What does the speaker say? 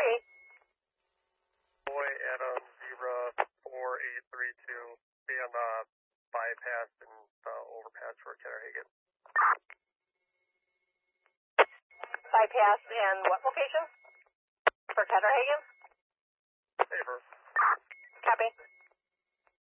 me. Boy, Adam, Zebra 4832. Be on the bypass and overpass for Ketterhagen. Bypass in what location? For Ketterhagen?